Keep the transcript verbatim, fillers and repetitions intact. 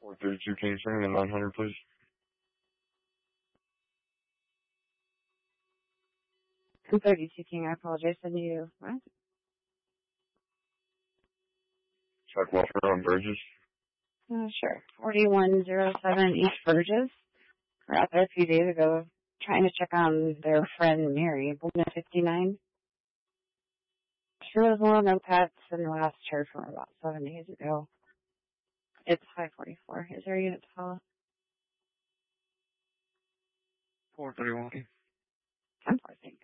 four thirty-two Kingston and nine hundred, please. I'm thirty-two King, I apologize. I knew what? Check welfare on Burgess. Uh, sure. forty-one oh seven East Burgess. We were out there a few days ago trying to check on their friend Mary, woman fifty-nine. She was one of pets and last heard from her about seven days ago. It's five forty-four. Is there a unit to follow? four thirty-one. ten four, thanks.